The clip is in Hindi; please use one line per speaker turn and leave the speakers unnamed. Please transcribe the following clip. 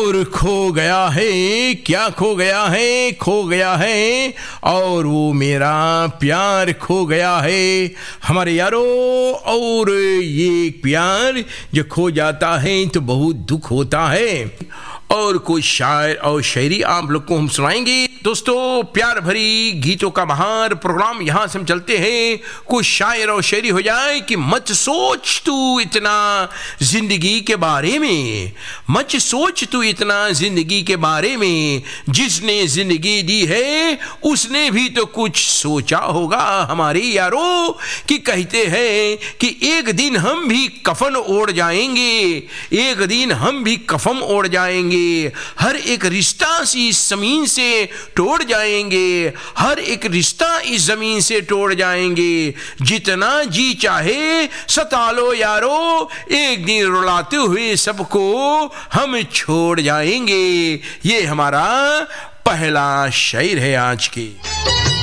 और खो गया है, क्या खो गया है, खो गया है और वो मेरा प्यार खो गया है हमारे यारो। और ये प्यार जो खो जाता है तो बहुत दुख होता है। और कुछ शायर और शायरी आप लोग को हम सुनाएंगे। दोस्तों, प्यार भरी गीतों का महान प्रोग्राम यहाँ से हम चलते हैं। कुछ शायर और शायरी हो जाए कि मत सोच तू इतना जिंदगी के बारे में, मत सोच तू इतना जिंदगी के बारे में, जिसने जिंदगी दी है उसने भी तो कुछ सोचा होगा हमारे यारो। कि कहते हैं कि एक दिन हम भी कफन ओढ़ जाएंगे, एक दिन हम भी कफन ओढ़ जाएंगे, हर एक रिश्ता इस जमीन से तोड़ जाएंगे, हर एक रिश्ता इस जमीन से तोड़ जाएंगे। जितना जी चाहे सता लो यारो, एक दिन रुलाते हुए सबको हम छोड़ जाएंगे। ये हमारा पहला शायर है आज की।